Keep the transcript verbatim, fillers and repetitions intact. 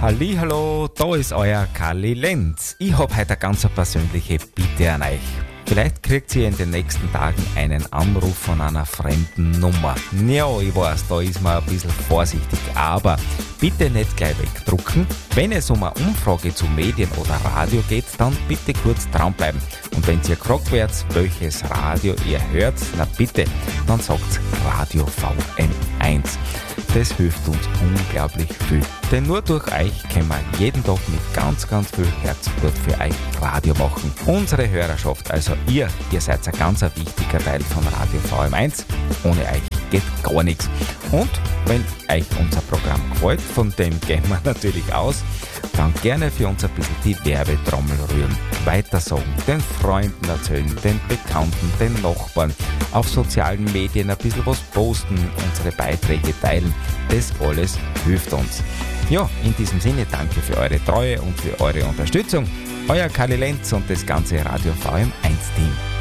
Hallihallo, da ist euer Kalli Lenz. Ich hab heute eine ganz persönliche Bitte an euch. Vielleicht kriegt ihr in den nächsten Tagen einen Anruf von einer fremden Nummer. Ja, ich weiß, da ist man ein bisschen vorsichtig, aber bitte nicht gleich wegdrucken. Wenn es um eine Umfrage zu Medien oder Radio geht, dann bitte kurz dranbleiben. Und wenn ihr gefragt werdet, welches Radio ihr hört, na bitte, dann sagt Radio V M eins. Das hilft uns unglaublich viel. Denn nur durch euch können wir jeden Tag mit ganz, ganz viel Herzblut für euch Radio machen. Unsere Hörerschaft, also ihr, ihr seid ein ganz wichtiger Teil von Radio V M eins. Ohne euch geht gar nichts. Und wenn euch unser Programm gefällt, von dem gehen wir natürlich aus, dann gerne für uns ein bisschen die Werbetrommel rühren. Weitersagen, den Freunden erzählen, den Bekannten, den Nachbarn, auf sozialen Medien ein bisschen was posten, unsere Beiträge teilen. Das alles hilft uns. Ja, in diesem Sinne danke für eure Treue und für eure Unterstützung. Euer Kalli Lenz und das ganze Radio V M eins Team.